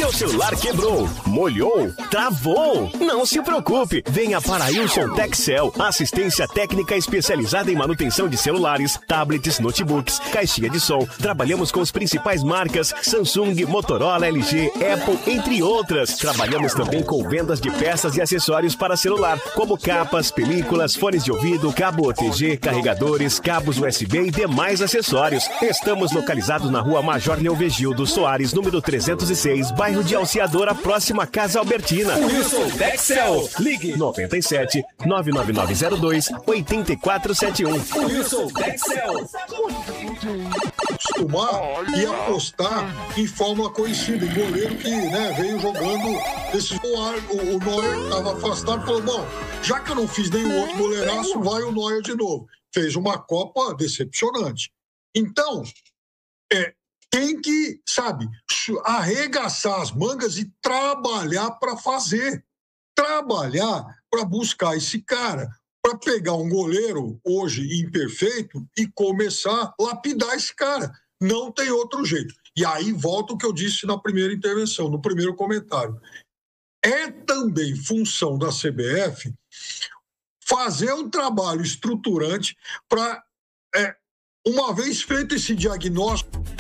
Seu celular quebrou, molhou, travou? Não se preocupe. Venha para a Wilson Texel. Assistência técnica especializada em manutenção de celulares, tablets, notebooks, caixinha de som. Trabalhamos com as principais marcas Samsung, Motorola, LG, Apple, entre outras. Trabalhamos também com vendas de peças e acessórios para celular, como capas, películas, fones de ouvido, cabo OTG, carregadores, cabos USB e demais acessórios. Estamos localizados na Rua Major Leovegildo Soares, número 306, bairro de Alciadora, próxima à Casa Albertina. Wilson Texel. Ligue 97 99902 8471. Wilson Texel. Acostumar e apostar em fórmula conhecida, em goleiro que veio jogando o Neuer estava afastado, falou, bom, já que eu não fiz nenhum outro goleiraço, vai o Neuer de novo. Fez uma Copa decepcionante. Então, tem que, arregaçar as mangas e trabalhar para fazer. Trabalhar para buscar esse cara, para pegar um goleiro hoje imperfeito e começar a lapidar esse cara. Não tem outro jeito. E aí volta o que eu disse na primeira intervenção, no primeiro comentário. É também função da CBF fazer um trabalho estruturante para, uma vez feito esse diagnóstico,